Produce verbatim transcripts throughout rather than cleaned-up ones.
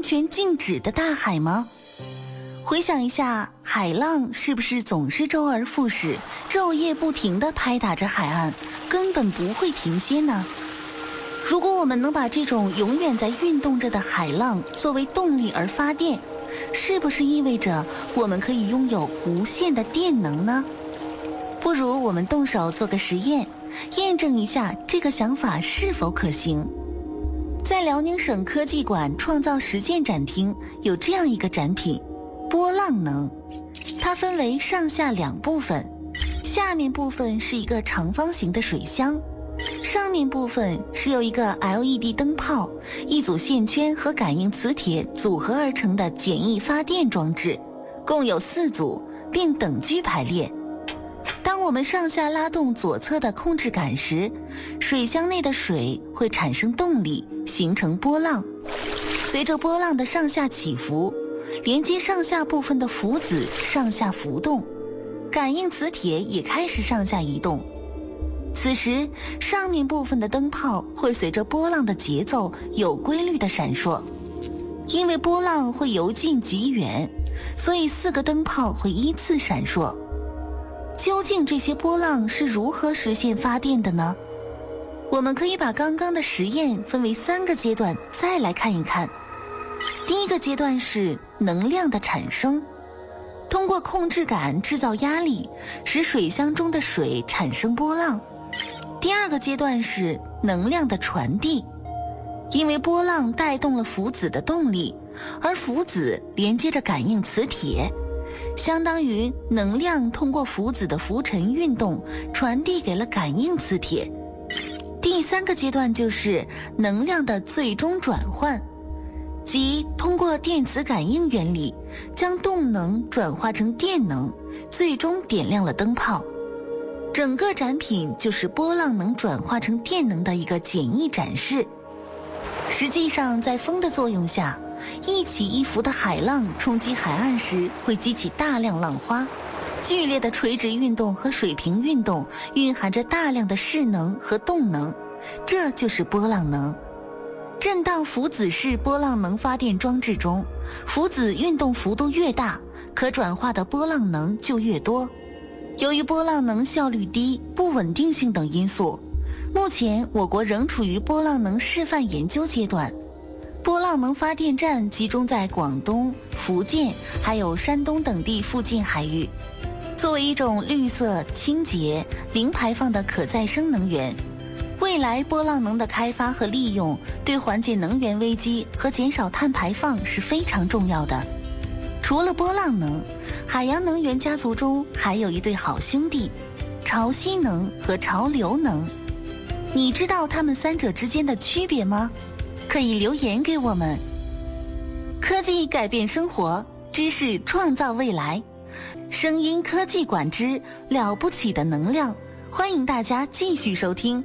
完全静止的大海吗？回想一下，海浪是不是总是周而复始，昼夜不停地拍打着海岸，根本不会停歇呢？如果我们能把这种永远在运动着的海浪作为动力而发电，是不是意味着我们可以拥有无限的电能呢？不如我们动手做个实验，验证一下这个想法是否可行。在辽宁省科技馆创造实践展厅有这样一个展品，波浪能，它分为上下两部分，下面部分是一个长方形的水箱，上面部分是由一个 L E D 灯泡、一组线圈和感应磁铁组合而成的简易发电装置，共有四组，并等距排列。当我们上下拉动左侧的控制杆时，水箱内的水会产生动力，形成波浪。随着波浪的上下起伏，连接上下部分的浮子上下浮动，感应磁铁也开始上下移动。此时，上面部分的灯泡会随着波浪的节奏有规律地闪烁。因为波浪会由近及远，所以四个灯泡会依次闪烁。究竟这些波浪是如何实现发电的呢？我们可以把刚刚的实验分为三个阶段再来看一看。第一个阶段是能量的产生，通过控制杆制造压力，使水箱中的水产生波浪。第二个阶段是能量的传递，因为波浪带动了浮子的动力，而浮子连接着感应磁铁，相当于能量通过浮子的浮沉运动传递给了感应磁铁。第三个阶段就是能量的最终转换，即通过电磁感应原理将动能转化成电能，最终点亮了灯泡。整个展品就是波浪能转化成电能的一个简易展示。实际上，在风的作用下，一起一伏的海浪冲击海岸时会激起大量浪花，剧烈的垂直运动和水平运动蕴含着大量的势能和动能，这就是波浪能。震荡浮子式波浪能发电装置中，浮子运动幅度越大，可转化的波浪能就越多。由于波浪能效率低、不稳定性等因素，目前我国仍处于波浪能示范研究阶段。波浪能发电站集中在广东、福建还有山东等地附近海域，作为一种绿色、清洁、零排放的可再生能源。未来波浪能的开发和利用对缓解能源危机和减少碳排放是非常重要的。除了波浪能，海洋能源家族中还有一对好兄弟，潮汐能和潮流能。你知道它们三者之间的区别吗？可以留言给我们。科技改变生活，知识创造未来。声音科技馆之了不起的能量，欢迎大家继续收听。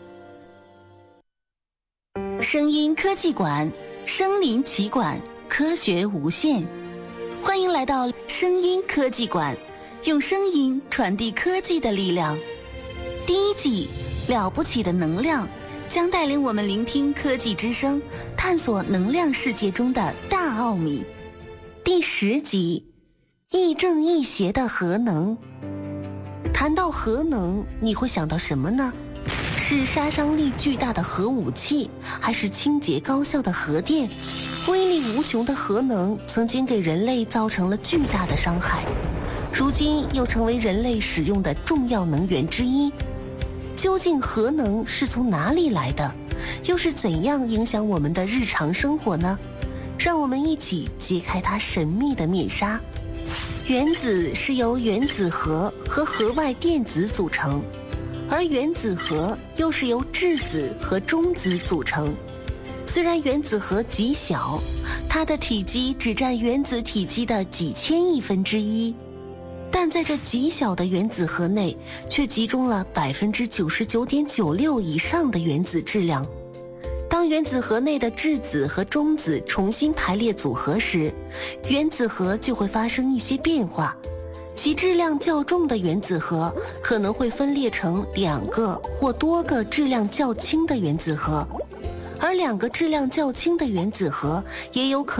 声音科技馆，身临其馆，科学无限。欢迎来到声音科技馆，用声音传递科技的力量。第一季了不起的能量将带领我们聆听科技之声，探索能量世界中的大奥秘。第十集，亦正亦邪的核能。谈到核能，你会想到什么呢？是杀伤力巨大的核武器，还是清洁高效的核电？威力无穷的核能曾经给人类造成了巨大的伤害，如今又成为人类使用的重要能源之一。究竟核能是从哪里来的，又是怎样影响我们的日常生活呢？让我们一起揭开它神秘的面纱。原子是由原子核和核外电子组成，而原子核又是由质子和中子组成。虽然原子核极小，它的体积只占原子体积的几千亿分之一，但在这极小的原子核内，却集中了 百分之九十九点九六 以上的原子质量。当原子核内的质子和中子重新排列组合时，原子核就会发生一些变化。其质量较重的原子核可能会分裂成两个或多个质量较轻的原子核，而两个质量较轻的原子核也有可能